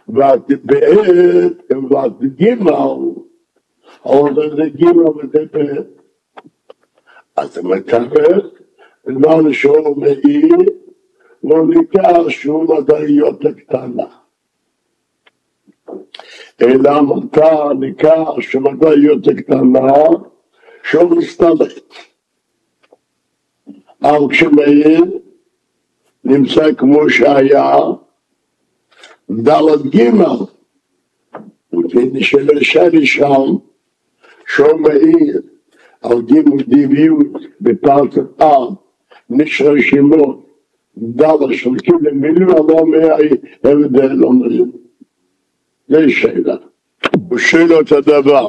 ובעת, ואת גימל, oder der Gimel mit der Pet. Also man kann es, wenn man schon mit ihr, לא ניכר שום מדעיות הקטנה. אלא מותר ניכר שמדעיות הקטנה שום מסתלת. אבל כשמאיר נמצא כמו שהיה, דלת גימל, ונשאר שם, שום מאיר, על גימל דיביות בפרטת נשאר שמות, דלת של כאילו מילים, אבל מההבדל אומרים. זה שאלה. הוא שואל את הדבר.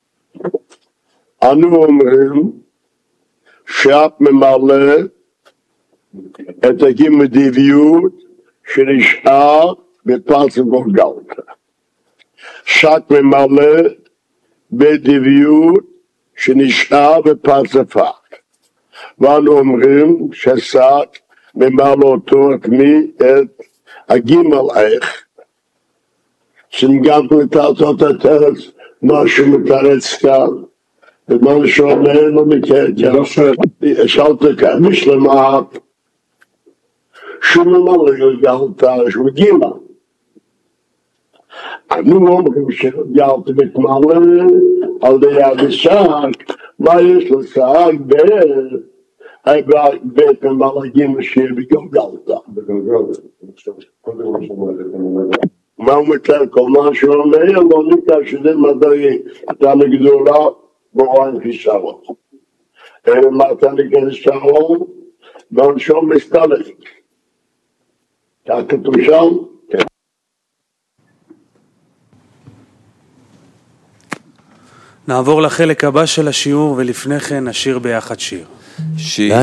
אנו אומרים שאת ממלא את הגימל דיביות שנשאר בפרטת גולגלתה. שאת ממלא בדיביות שנשאר בפרצפה. ואנו אומרים ששק ממלא אותו את מי? את הגימל איך. שנגעת לתעצות התרץ, מה שמתרץ כאן. ומה שאומר לא מקרקע. שאלת כאן, משלמה, שממלא גלגלתה, שהוא גימל. אנו אומרים שגלת מתמלא על יד השק, מה יש לשק בית ממלגים שיר בגלגלתה. מה הוא מתאר? כל מה שאומר, לא ניכר שזה מדעי, אתה מגדולה בוראים חיסרון. מה אתה חיסרון? ועונשו מסתלק. כך כתוב שם? נעבור לחלק הבא של השיעור, ולפני כן נשיר ביחד שיר.